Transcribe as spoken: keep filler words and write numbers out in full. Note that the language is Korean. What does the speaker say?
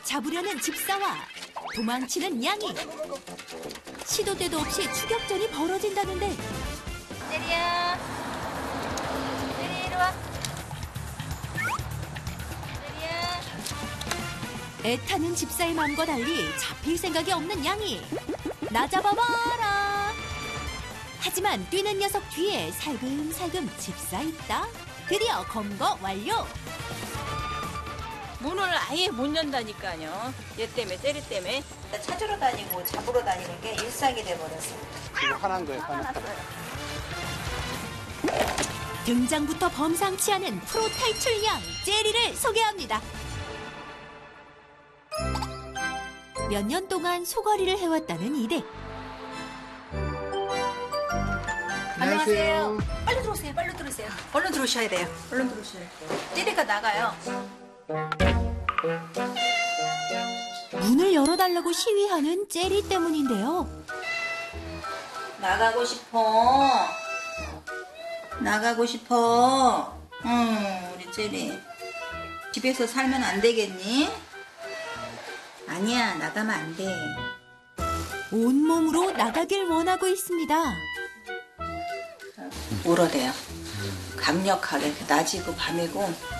잡으려는 집사와 도망치는 양이. 시도 때도 없이 추격전이 벌어진다는데. 제리야, 제리 이리 와. 제리야. 애타는 집사의 마음과 달리 잡힐 생각이 없는 양이. 나 잡아봐라. 하지만 뛰는 녀석 뒤에 살금살금 집사 있다. 드디어 검거 완료. 문을 아예 못 연다니까요. 얘 때문에, 제리 때문에. 찾으러 다니고 잡으러 다니는 게 일상이 돼버렸어. 지금 화난 거예요, 화난 거. 등장부터 범상치 않은 프로 탈출양 제리를 소개합니다. 몇 년 동안 소거리를 해왔다는 이댁. 안녕하세요. 빨리 들어오세요. 빨리 들어오세요. 얼른 들어오셔야 돼요. 얼른 들어오셔야 돼요. 제리가 나가요. 문을 열어달라고 시위하는 제리 때문인데요. 나가고 싶어. 나가고 싶어. 응, 우리 제리. 집에서 살면 안 되겠니? 아니야, 나가면 안 돼. 온몸으로 나가길 원하고 있습니다. 울어대요. 강력하게, 낮이고 밤이고